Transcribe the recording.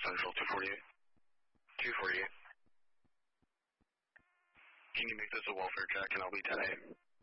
Central 248. 248. Can you make this a welfare check and I'll be 10-8?